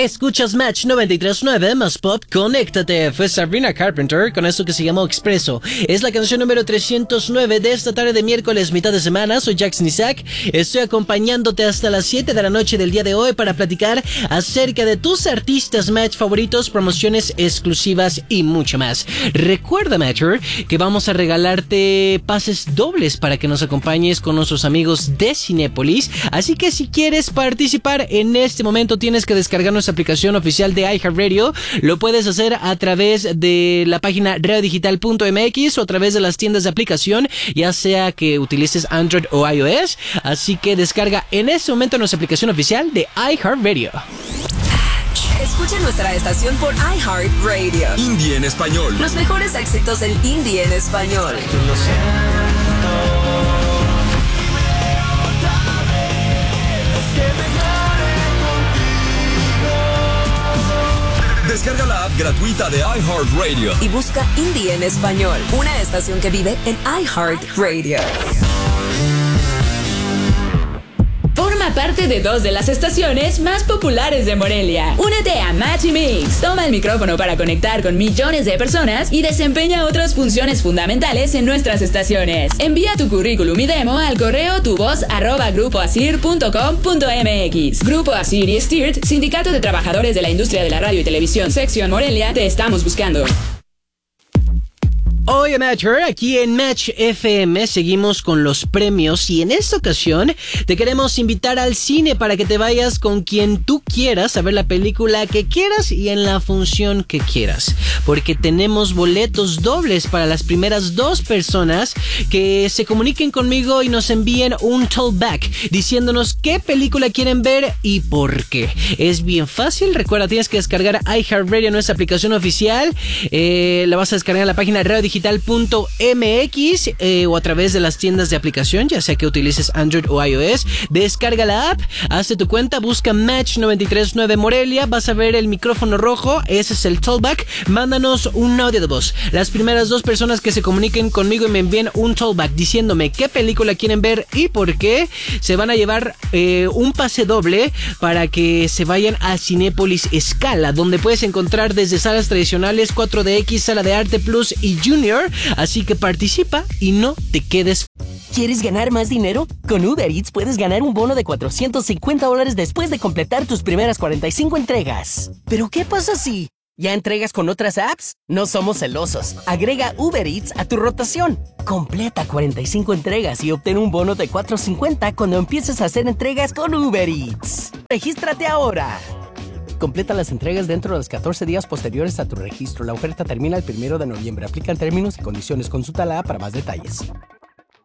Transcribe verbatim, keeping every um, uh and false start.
Escuchas Match noventa y tres punto nueve más pop, conéctate. Fue Sabrina Carpenter con esto que se llamó Expreso. Es la canción número trescientos nueve de esta tarde de miércoles, mitad de semana. Soy Jackson Isaac. Estoy acompañándote hasta las siete de la noche del día de hoy para platicar acerca de tus artistas Match favoritos, promociones exclusivas y mucho más. Recuerda, Matcher, que vamos a regalarte pases dobles para que nos acompañes con nuestros amigos de Cinépolis. Así que si quieres participar en este momento, tienes que descargar nuestra aplicación oficial de iHeartRadio. Lo puedes hacer a través de la página radio digital punto m x o a través de las tiendas de aplicación, ya sea que utilices Android o iOS. Así que descarga en este momento nuestra aplicación oficial de iHeartRadio. Escucha nuestra estación por iHeartRadio. Indie en español. Los mejores éxitos del indie en español. Lo siento. Descarga la app gratuita de iHeartRadio y busca Indie en español, una estación que vive en iHeartRadio. Forma parte de dos de las estaciones más populares de Morelia. Únete a Match y Mix. Toma el micrófono para conectar con millones de personas y desempeña otras funciones fundamentales en nuestras estaciones. Envía tu currículum y demo al correo tuvoz arroba grupo asir punto com punto m x. Grupo Asir y Stirt, Sindicato de Trabajadores de la Industria de la Radio y Televisión, Sección Morelia, te estamos buscando. Oye, Matcher, aquí en Match F M seguimos con los premios y en esta ocasión te queremos invitar al cine para que te vayas con quien tú quieras a ver la película que quieras y en la función que quieras, porque tenemos boletos dobles para las primeras dos personas que se comuniquen conmigo y nos envíen un tollback diciéndonos qué película quieren ver y por qué. Es bien fácil, recuerda, tienes que descargar iHeartRadio, nuestra aplicación oficial. Eh, la vas a descargar en la página radio digital punto m x eh, o a través de las tiendas de aplicación, ya sea que utilices Android o iOS. Descarga la app, hazte tu cuenta, busca Match noventa y tres punto nueve Morelia, vas a ver el micrófono rojo, ese es el tollback. Mándanos un audio de voz. Las primeras dos personas que se comuniquen conmigo y me envíen un tollback diciéndome qué película quieren ver y por qué, se van a llevar eh, un pase doble para que se vayan a Cinépolis Scala, donde puedes encontrar desde salas tradicionales, cuatro D X, Sala de Arte Plus y Junior. Así que participa y no te quedes. ¿Quieres ganar más dinero? Con Uber Eats puedes ganar un bono de cuatrocientos cincuenta dólares después de completar tus primeras cuarenta y cinco entregas. ¿Pero qué pasa si ya entregas con otras apps? No somos celosos. Agrega Uber Eats a tu rotación. Completa cuarenta y cinco entregas y obtén un bono de cuatrocientos cincuenta cuando empieces a hacer entregas con Uber Eats. ¡Regístrate ahora! Completa las entregas dentro de los catorce días posteriores a tu registro. La oferta termina el primero de noviembre. Aplican términos y condiciones. Consulta la app para más detalles.